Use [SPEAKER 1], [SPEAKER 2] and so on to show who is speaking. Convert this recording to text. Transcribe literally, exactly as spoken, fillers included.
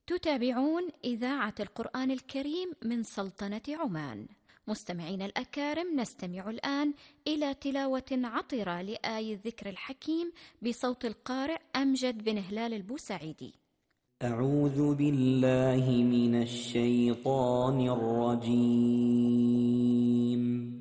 [SPEAKER 1] تتابعون إذاعة القرآن الكريم من سلطنة عمان. مستمعين الأكارم، نستمع الآن إلى تلاوة عطرة لآي الذكر الحكيم بصوت القارئ أمجد بن هلال البوسعيدي.
[SPEAKER 2] أعوذ بالله من الشيطان الرجيم.